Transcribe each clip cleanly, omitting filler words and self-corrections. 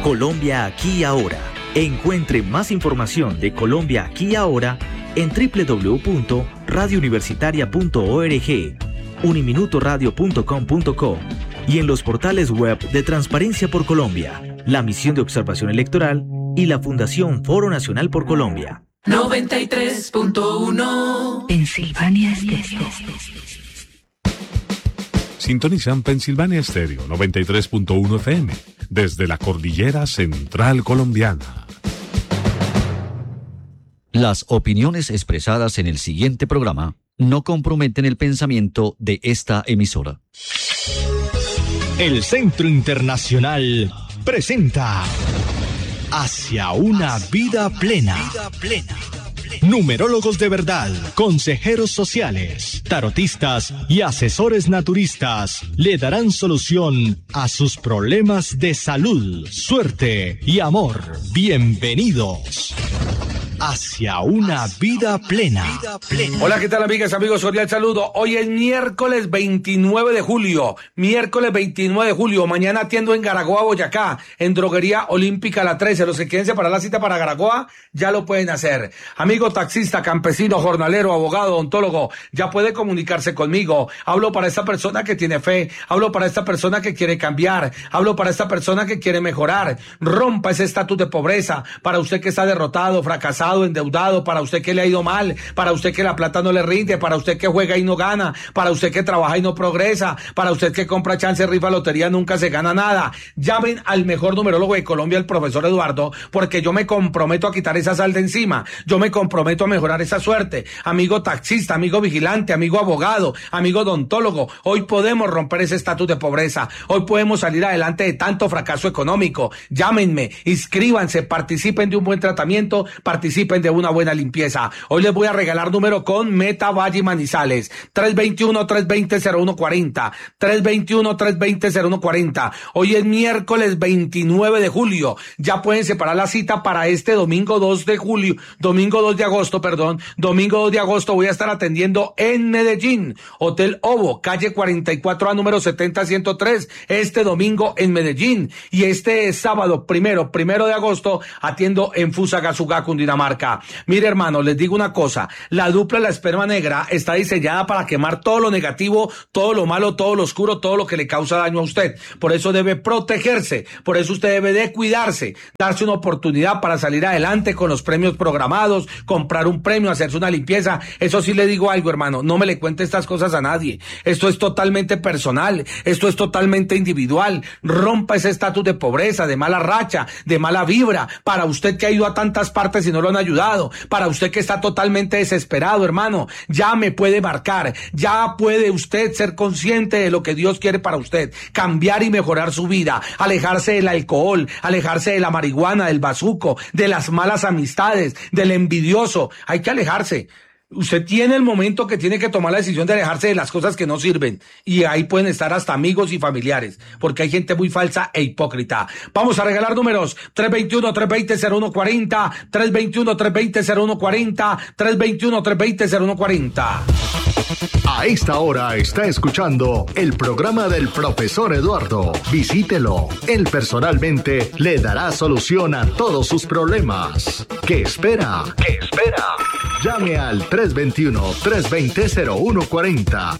Colombia aquí y ahora. Encuentre más información de Colombia aquí y ahora en www.radiouniversitaria.org, uniminutoradio.com.co y en los portales web de Transparencia por Colombia, la Misión de Observación Electoral y la Fundación Foro Nacional por Colombia. 93.1 Pensilvania Estéreo. Sintonizan Pensilvania Estéreo 93.1 FM desde la cordillera central colombiana. Las opiniones expresadas en el siguiente programa no comprometen el pensamiento de esta emisora. El Centro Internacional presenta Hacia una vida plena. Numerólogos de verdad, consejeros sociales, tarotistas y asesores naturistas le darán solución a sus problemas de salud, suerte y amor. Bienvenidos hacia una vida plena. Hola, ¿qué tal, amigas, amigos? Cordial saludo. Hoy es miércoles 29 de julio. Miércoles 29 de julio. Mañana atiendo en Garagoa, Boyacá, en Droguería Olímpica La 13. Los que quieren separar la cita para Garagoa, ya lo pueden hacer. Amigo taxista, campesino, jornalero, abogado, odontólogo, ya puede comunicarse conmigo. Hablo para esta persona que tiene fe. Hablo para esta persona que quiere cambiar. Hablo para esta persona que quiere mejorar. Rompa ese estatus de pobreza. Para usted que está derrotado, fracasado, endeudado, para usted que le ha ido mal, para usted que la plata no le rinde, para usted que juega y no gana, para usted que trabaja y no progresa, para usted que compra chance, rifa, lotería, nunca se gana nada. Llamen al mejor numerólogo de Colombia, el profesor Eduardo, porque yo me comprometo a quitar esa sal de encima, yo me comprometo a mejorar esa suerte. Amigo taxista, amigo vigilante, amigo abogado, amigo odontólogo, hoy podemos romper ese estatus de pobreza, hoy podemos salir adelante de tanto fracaso económico. Llámenme, inscríbanse, participen de un buen tratamiento, participen de una buena limpieza. Hoy les voy a regalar número con Meta Valle Manizales, 321-320-0140, 321-320-0140. Hoy es miércoles 29 de julio. Ya pueden separar la cita para este domingo 2 de agosto, domingo 2 de agosto voy a estar atendiendo en Medellín, Hotel Ovo, calle 44A, número 70-103, este domingo en Medellín. Y este sábado, primero de agosto, atiendo en Fusagasugá, Cundinamarca. Mire, hermano, les digo una cosa, la dupla La Esperma Negra está diseñada para quemar todo lo negativo, todo lo malo, todo lo oscuro, todo lo que le causa daño a usted. Por eso debe protegerse, por eso usted debe de cuidarse, darse una oportunidad para salir adelante con los premios programados, comprar un premio, hacerse una limpieza. Eso sí le digo algo, hermano, no me le cuente estas cosas a nadie. Esto es totalmente personal, esto es totalmente individual. Rompa ese estatus de pobreza, de mala racha, de mala vibra. Para usted que ha ido a tantas partes y no lo han ayudado, para usted que está totalmente desesperado, hermano, ya me puede marcar, ya puede usted ser consciente de lo que Dios quiere para usted, cambiar y mejorar su vida, alejarse del alcohol, alejarse de la marihuana, del bazuco, de las malas amistades, del envidioso. Hay que alejarse. Usted tiene el momento que tiene que tomar la decisión de alejarse de las cosas que no sirven, y ahí pueden estar hasta amigos y familiares, porque hay gente muy falsa e hipócrita. Vamos a regalar números: 321-320-0140, 321-320-0140, 321-320-0140. A esta hora está escuchando el programa del profesor Eduardo. Visítelo. Él personalmente le dará solución a todos sus problemas. ¿Qué espera? Llame al 321-320-0140.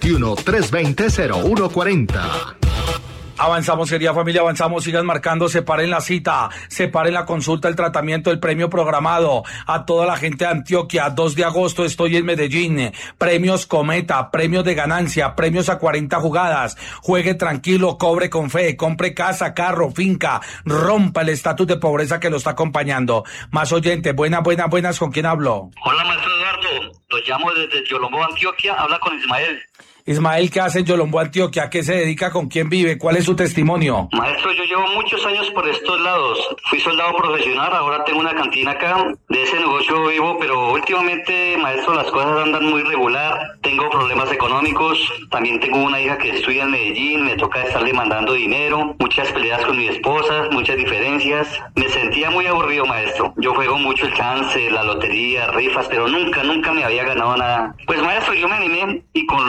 321-320-0140. Avanzamos, querida familia, avanzamos, sigan marcando, separen la cita, separen la consulta, el tratamiento, el premio programado. A toda la gente de Antioquia, 2 de agosto estoy en Medellín, premios Cometa, premios de ganancia, premios a 40 jugadas. Juegue tranquilo, cobre con fe, compre casa, carro, finca, rompa el estatus de pobreza que lo está acompañando. Más oyentes, buenas, ¿con quién hablo? Hola, maestro Eduardo, lo llamo desde Yolombó, Antioquia, habla con Ismael. Ismael, ¿qué hace en Yolombó, Antioquia? ¿A qué se dedica? ¿Con quién vive? ¿Cuál es su testimonio? Maestro, yo llevo muchos años por estos lados. Fui soldado profesional, ahora tengo una cantina acá. De ese negocio vivo, pero últimamente, maestro, las cosas andan muy regular. Tengo problemas económicos. También tengo una hija que estudia en Medellín. Me toca estarle mandando dinero. Muchas peleas con mi esposa, muchas diferencias. Me sentía muy aburrido, maestro. Yo juego mucho el chance, la lotería, rifas, pero nunca me había ganado nada. Pues, maestro, yo me animé y con lo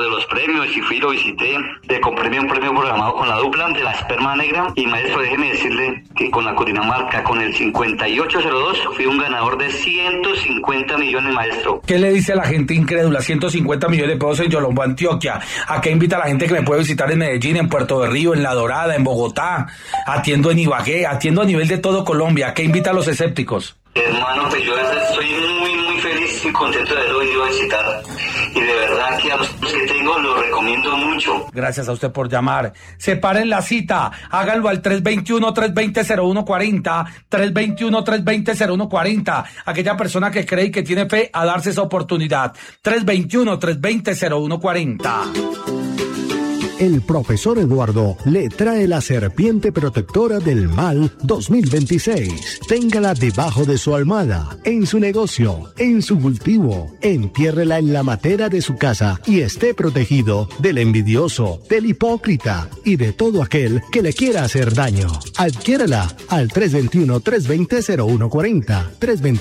de los premios y fui y lo visité. Le compré un premio programado con la dupla de la Esperma Negra y maestro, déjeme decirle que con la Cundinamarca, con el 5802, fui un ganador de 150 millones, maestro. ¿Qué le dice a la gente incrédula? 150 millones de pesos en Yolombo, Antioquia. ¿A qué invita a la gente que me puede visitar en Medellín, en Puerto de Río, en La Dorada, en Bogotá? Atiendo en Ibagué, atiendo a nivel de todo Colombia. ¿A qué invita a los escépticos? Hermano, pues yo estoy muy feliz y contento de haberlo ido a visitar. Y de verdad que a los que tengo los recomiendo mucho. Gracias a usted por llamar. Separen la cita. Háganlo al 321-320-0140. 321-320-0140. Aquella persona que cree y que tiene fe a darse esa oportunidad. 321-320-0140. El profesor Eduardo le trae la serpiente protectora del mal 2026. Téngala debajo de su almohada, en su negocio, en su cultivo. Entiérrela en la matera de su casa y esté protegido del envidioso, del hipócrita y de todo aquel que le quiera hacer daño. Adquiérala al 321-320-0140.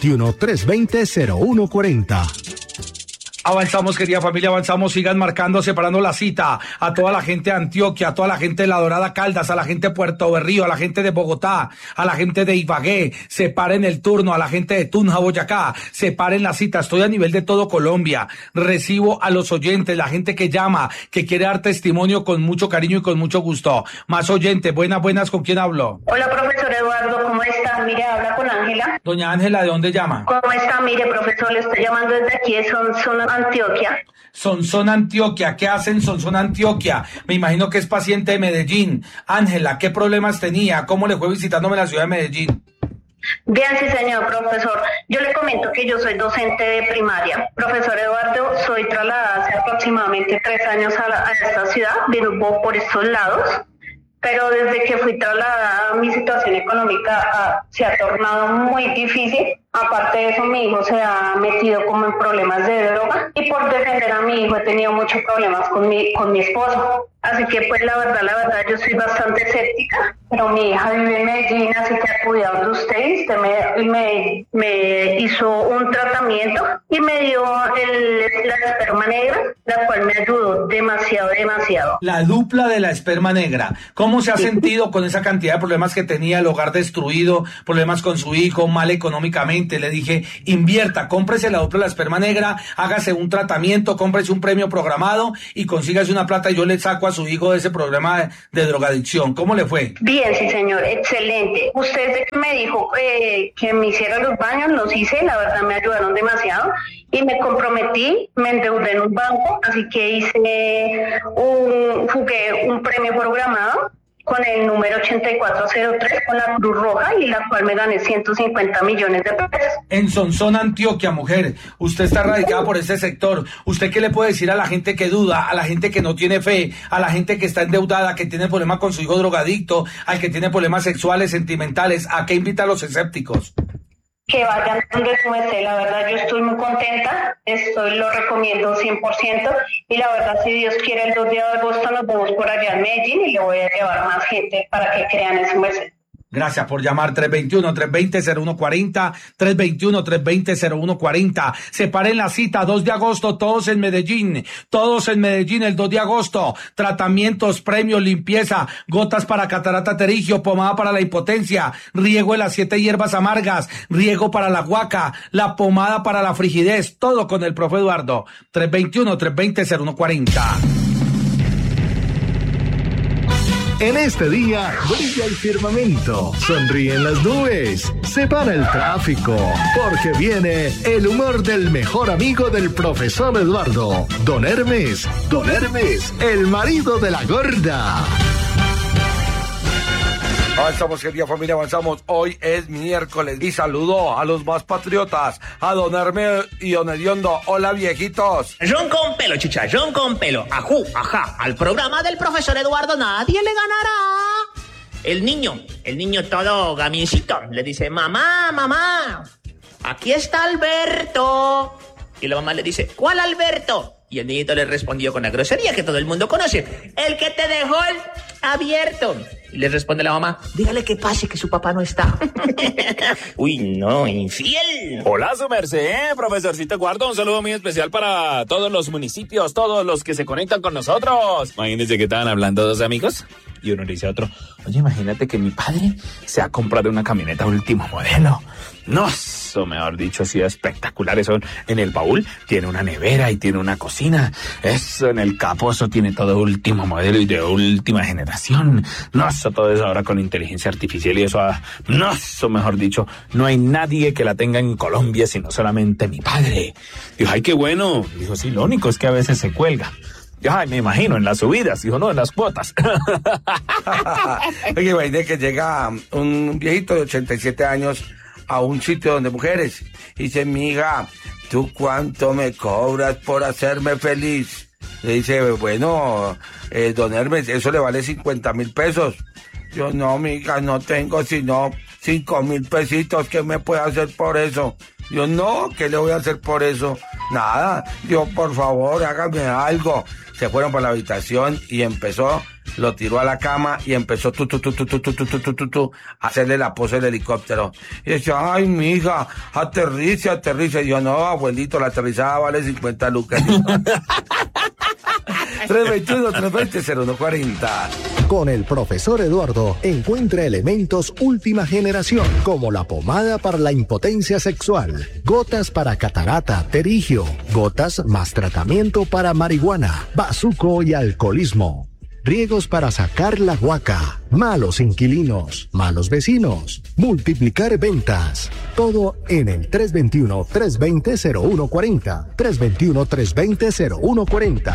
321-320-0140. Avanzamos, querida familia, avanzamos, sigan marcando, separando la cita a toda la gente de Antioquia, a toda la gente de La Dorada Caldas, a la gente de Puerto Berrío, a la gente de Bogotá, a la gente de Ibagué, separen el turno, a la gente de Tunja, Boyacá, separen la cita, estoy a nivel de todo Colombia, recibo a los oyentes, la gente que llama, que quiere dar testimonio con mucho cariño y con mucho gusto. Más oyentes, buenas, ¿con quién hablo? Hola, profesor Eduardo, ¿cómo está? Mire, habla con Ángela. Doña Ángela, ¿de dónde llama? ¿Cómo está? Mire, profesor, le estoy llamando desde aquí de Sonsón, Antioquia. Sonsón, Antioquia. ¿Qué hacen en Sonsón, Antioquia? Me imagino que es paciente de Medellín. Ángela, ¿qué problemas tenía? ¿Cómo le fue visitándome en la ciudad de Medellín? Bien, sí, señor profesor. Yo le comento que yo soy docente de primaria. Profesor Eduardo, soy trasladada hace aproximadamente 3 años a esta ciudad, vivo por estos lados. Pero desde que fui trasladada, mi situación económica se ha tornado muy difícil. Aparte de eso, mi hijo se ha metido como en problemas de droga y por defender a mi hijo he tenido muchos problemas con mi esposo. Así que pues la verdad, yo soy bastante escéptica, pero mi hija vive en Medellín, así que acudí a donde usted me hizo un tratamiento y me dio la esperma negra, la cual me ayudó demasiado. La dupla de la esperma negra. ¿Cómo se ha sentido con esa cantidad de problemas que tenía, el hogar destruido, problemas con su hijo, mal económicamente? Le dije, invierta, cómprese la dupla de la esperma negra, hágase un tratamiento, cómprese un premio programado y consígase una plata y yo le saco a su hijo de ese problema de drogadicción. ¿Cómo le fue? Bien, sí, señor, excelente. Usted desde que me dijo que me hiciera los baños, los hice, la verdad me ayudaron demasiado y me comprometí, me endeudé en un banco, así que jugué un premio programado con el número 8403 con la Cruz Roja y la cual me gané 150 millones de pesos. En Sonsón, Antioquia, mujer, usted está radicada por ese sector. ¿Usted qué le puede decir a la gente que duda, a la gente que no tiene fe, a la gente que está endeudada, que tiene problemas con su hijo drogadicto, al que tiene problemas sexuales, sentimentales? ¿A qué invita a los escépticos? Que vayan donde su merced, la verdad yo estoy muy contenta, lo recomiendo 100% y la verdad si Dios quiere el 2 de agosto nos vemos por allá en Medellín y le voy a llevar a más gente para que crean en su merced. Gracias por llamar 321-320-0140, 321-320-0140. Separen la cita, 2 de agosto, todos en Medellín, el 2 de agosto. Tratamientos, premios, limpieza, gotas para catarata pterigio, pomada para la impotencia, riego de las 7 hierbas amargas, riego para la guaca, la pomada para la frigidez, todo con el profe Eduardo. 321-320-0140. En este día brilla el firmamento, sonríen las nubes, se para el tráfico, porque viene el humor del mejor amigo del profesor Eduardo, Don Hermes, el marido de la gorda. Avanzamos, querida familia, avanzamos. Hoy es miércoles y saludo a los más patriotas, a Don Hermes y Don Hediondo. Hola, viejitos. Ron con pelo, chicha, ron con pelo. Ajú, ajá, al programa del profesor Eduardo nadie le ganará. El niño todo gamincito, le dice, mamá, aquí está Alberto. Y la mamá le dice, ¿cuál Alberto? Y el niñito le respondió con la grosería que todo el mundo conoce, el que te dejó el abierto. Y le responde la mamá, dígale que pase, que su papá no está. Uy, no, infiel. Hola, su merced, profesorcito Eduardo. Un saludo muy especial para todos los municipios, todos los que se conectan con nosotros. Imagínense que estaban hablando dos amigos y uno le dice a otro, oye, imagínate que mi padre se ha comprado una camioneta último modelo. No, eso, mejor dicho, ha sido espectacular. Eso en el baúl tiene una nevera y tiene una cocina. Eso en el capó, eso tiene todo último modelo y de última generación. No, eso todo eso ahora con inteligencia artificial y eso, no, eso mejor dicho, no hay nadie que la tenga en Colombia sino solamente mi padre. Dijo, ay, qué bueno. Dijo, sí, lo único es que a veces se cuelga. Ay, me imagino, en las subidas, dijo, no, en las cuotas. Oye, imagínate que llega un viejito de 87 años a un sitio donde mujeres y dice, mija, ¿tú cuánto me cobras por hacerme feliz? Le dice, bueno, don Hermes, eso le vale 50,000 pesos. Yo, no, mija, no tengo sino 5,000 pesitos. ¿Qué me puede hacer por eso? Yo, no, ¿qué le voy a hacer por eso? Nada. Yo, por favor, hágame algo. Se fueron para la habitación y lo tiró a la cama y empezó a hacerle la pose del helicóptero. Y decía, ay, mija, aterrice. Y yo, no, abuelito, la aterrizada vale 50 lucas. 321-320-0140. Con el profesor Eduardo encuentra elementos última generación como la pomada para la impotencia sexual, gotas para catarata, terigio, gotas más tratamiento para marihuana, bazuco y alcoholismo, riegos para sacar la guaca, malos inquilinos, malos vecinos, multiplicar ventas. Todo en el 321-320-0140. 321-320-0140.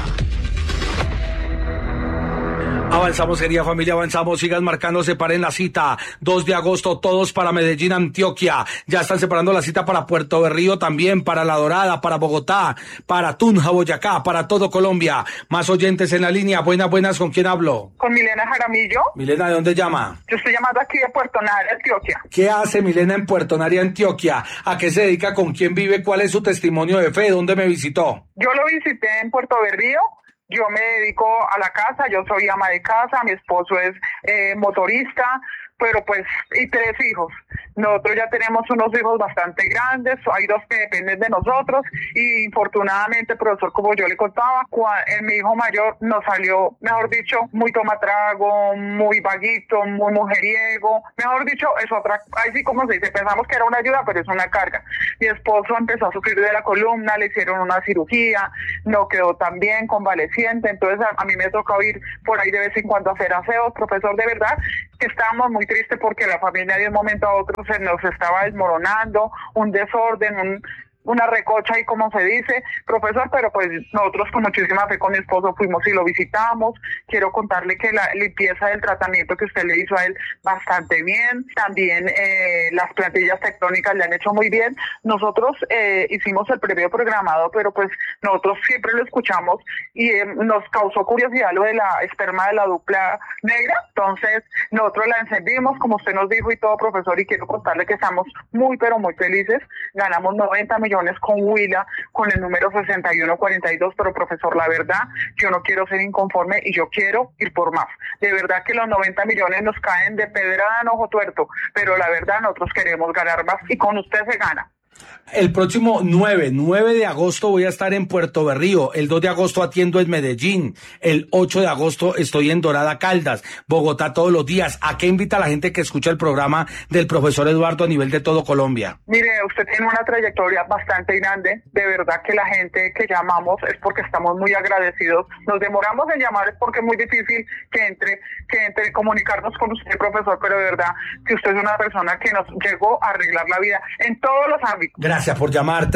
Avanzamos, querida familia, avanzamos, sigan marcando, separen la cita, 2 de agosto, todos para Medellín, Antioquia, ya están separando la cita para Puerto Berrío también, para La Dorada, para Bogotá, para Tunja, Boyacá, para todo Colombia. Más oyentes en la línea, buenas, ¿con quién hablo? Con Milena Jaramillo. Milena, ¿de dónde llama? Yo estoy llamando aquí de Puerto Nari, Antioquia. ¿Qué hace Milena en Puerto Nari, Antioquia? ¿A qué se dedica? ¿Con quién vive? ¿Cuál es su testimonio de fe? ¿Dónde me visitó? Yo lo visité en Puerto Berrío. Yo me dedico a la casa, yo soy ama de casa, mi esposo es motorista, pero pues, y 3 hijos. Nosotros ya tenemos unos hijos bastante grandes, hay 2 que dependen de nosotros y infortunadamente, profesor, como yo le contaba, mi hijo mayor nos salió, mejor dicho, muy tomatrago, muy vaguito, muy mujeriego, mejor dicho, es otra, ahí sí como se dice, pensamos que era una ayuda, pero es una carga. Mi esposo empezó a sufrir de la columna, le hicieron una cirugía, no quedó tan bien, convaleciente, entonces a mí me tocó ir por ahí de vez en cuando a hacer aseos, profesor, de verdad, que estábamos muy tristes porque la familia de un momento a otro se nos estaba desmoronando, un desorden, una recocha y como se dice, profesor, pero pues nosotros con muchísima fe con mi esposo fuimos y lo visitamos. Quiero contarle que la limpieza del tratamiento que usted le hizo a él bastante bien, también las plantillas tectónicas le han hecho muy bien. Nosotros hicimos el previo programado, pero pues nosotros siempre lo escuchamos y nos causó curiosidad lo de la esperma de la dupla negra, entonces nosotros la encendimos como usted nos dijo y todo, profesor, y quiero contarle que estamos muy pero muy felices. Ganamos 90 millones con Huila, con el número 6142, pero profesor, la verdad, yo no quiero ser inconforme y yo quiero ir por más. De verdad que los 90 millones nos caen de pedrada en ojo tuerto, pero la verdad nosotros queremos ganar más y con usted se gana. El próximo 9 de agosto voy a estar en Puerto Berrío, el 2 de agosto atiendo en Medellín, el 8 de agosto estoy en Dorada Caldas, Bogotá todos los días. ¿A qué invita a la gente que escucha el programa del profesor Eduardo a nivel de todo Colombia? Mire, usted tiene una trayectoria bastante grande, de verdad que la gente que llamamos es porque estamos muy agradecidos. Nos demoramos en llamar es porque es muy difícil que entre comunicarnos con usted, profesor, pero de verdad que usted es una persona que nos llegó a arreglar la vida en todos los ámbitos. Gracias por llamar,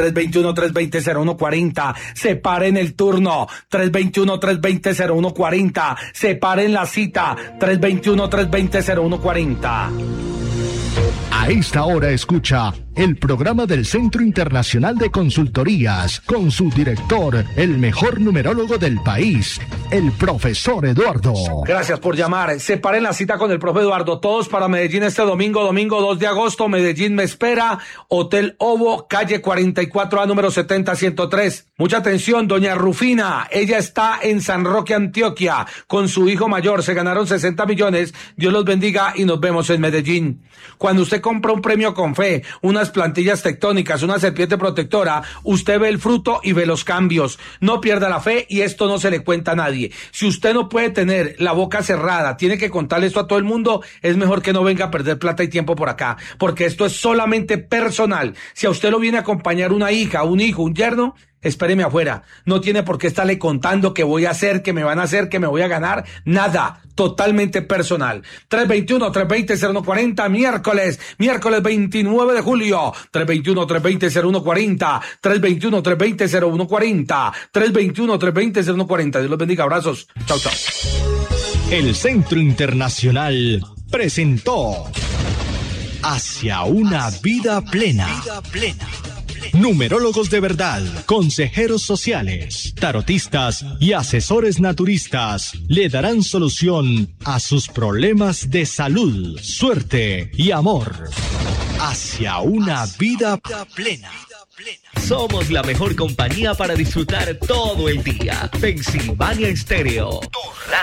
321-320-0140, separen el turno, 321-320-0140, separen la cita, 321-320-0140. A esta hora escucha el programa del Centro Internacional de Consultorías, con su director, el mejor numerólogo del país, el profesor Eduardo. Gracias por llamar. Separen la cita con el profe Eduardo. Todos para Medellín este domingo 2 de agosto. Medellín me espera. Hotel Ovo, calle 44A, número 70-103. Mucha atención, doña Rufina. Ella está en San Roque, Antioquia, con su hijo mayor. Se ganaron 60 millones. Dios los bendiga y nos vemos en Medellín. Cuando usted compra un premio con fe, unas plantillas tectónicas, una serpiente protectora, usted ve el fruto y ve los cambios. No pierda la fe y esto no se le cuenta a nadie. Si usted no puede tener la boca cerrada, tiene que contarle esto a todo el mundo, es mejor que no venga a perder plata y tiempo por acá, porque esto es solamente personal. Si a usted lo viene a acompañar una hija, un hijo, un yerno, espéreme afuera. No tiene por qué estarle contando qué voy a hacer, qué me van a hacer, qué me voy a ganar. Nada. Totalmente personal. 321-320-0140, miércoles 29 de julio. 321-320-0140. 321-320-0140. 321-320-0140. Dios los bendiga. Abrazos. Chao, chao. El Centro Internacional presentó Hacia una vida plena. Numerólogos de verdad, consejeros sociales, tarotistas y asesores naturistas le darán solución a sus problemas de salud, suerte y amor. Hacia una vida plena. Somos la mejor compañía para disfrutar todo el día. Pensilvania Estéreo.